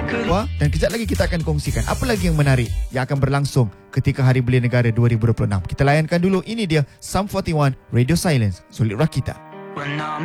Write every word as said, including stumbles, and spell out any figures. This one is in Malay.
Wah, dan kejap lagi kita akan kongsikan apa lagi yang menarik yang akan berlangsung ketika Hari Belia Negara dua ribu dua puluh enam. Kita layankan dulu, ini dia Sum empat puluh satu Radio Silence, Solid Rock kita.